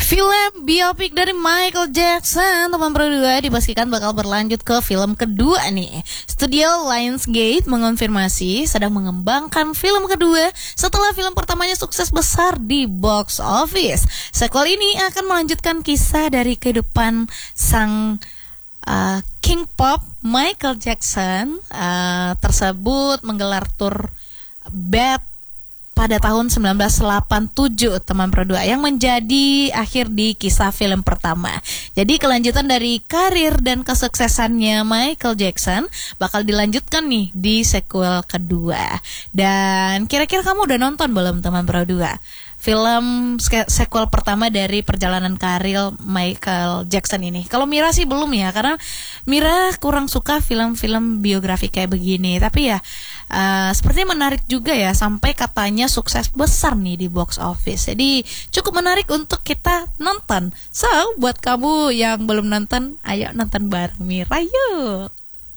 Film biopik dari Michael Jackson teman berdua dipastikan bakal berlanjut ke film kedua nih. Studio Lionsgate mengonfirmasi sedang mengembangkan film kedua setelah film pertamanya sukses besar di box office. Sequel ini akan melanjutkan kisah dari kehidupan sang King Pop Michael Jackson tersebut menggelar tur Bad pada tahun 1987 teman berdua yang menjadi akhir di kisah film pertama. Jadi kelanjutan dari karir dan kesuksesannya Michael Jackson bakal dilanjutkan nih di sequel kedua. Dan kira-kira kamu udah nonton belum teman berdua? Film sequel pertama dari perjalanan karir Michael Jackson ini. Kalau Mira sih belum ya, karena Mira kurang suka film-film biografi kayak begini. Tapi ya sepertinya menarik juga ya, sampai katanya sukses besar nih di box office. Jadi cukup menarik untuk kita nonton. So buat kamu yang belum nonton, ayo nonton bareng Mira yuk.